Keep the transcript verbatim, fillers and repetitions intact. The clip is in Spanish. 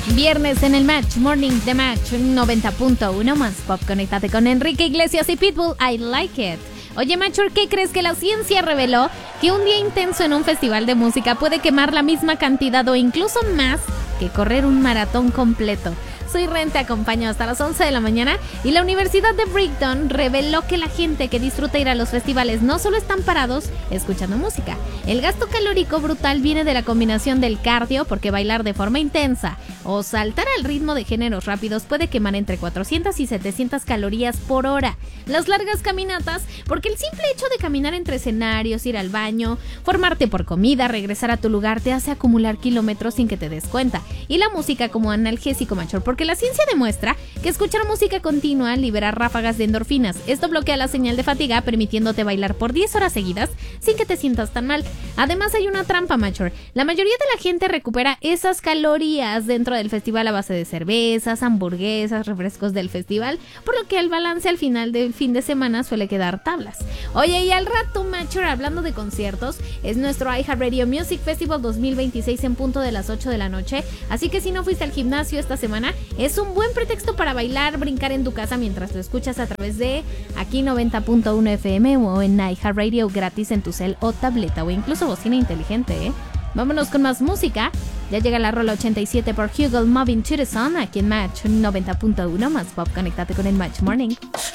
Viernes en el Match Morning de Match noventa punto uno más pop. Conéctate con Enrique Iglesias y Pitbull, I Like It. Oye, Machor, ¿qué crees? Que la ciencia reveló que un día intenso en un festival de música puede quemar la misma cantidad o incluso más que correr un maratón completo. Soy Ren, te acompaño hasta las once de la mañana y la Universidad de Brighton reveló que la gente que disfruta ir a los festivales no solo están parados escuchando música. El gasto calórico brutal viene de la combinación del cardio, porque bailar de forma intensa o saltar al ritmo de géneros rápidos puede quemar entre cuatrocientas y setecientas calorías por hora. Las largas caminatas, porque el simple hecho de caminar entre escenarios, ir al baño, formarte por comida, regresar a tu lugar, te hace acumular kilómetros sin que te des cuenta. Y la música como analgésico, Machor, porque la ciencia demuestra que escuchar música continua libera ráfagas de endorfinas. Esto bloquea la señal de fatiga, permitiéndote bailar por diez horas seguidas sin que te sientas tan mal. Además, hay una trampa, Machor. La mayoría de la gente recupera esas calorías dentro del festival a base de cervezas, hamburguesas, refrescos del festival, por lo que el balance al final del fin de semana suele quedar tablas. Oye, y al rato, Machor, hablando de conciertos, es nuestro iHeartRadio Music Festival dos mil veintiséis en punto de las ocho de la noche, así que si no fuiste al gimnasio esta semana, es un buen pretexto para bailar, brincar en tu casa mientras lo escuchas a través de aquí noventa punto uno F M o en iHeartRadio gratis en tu cel o tableta o incluso bocina inteligente, ¿eh? Vámonos con más música. Ya llega la rola ochenta y siete por Hugo, Moving to the Sun, aquí en Match noventa punto uno más pop. Conéctate con el Match Morning.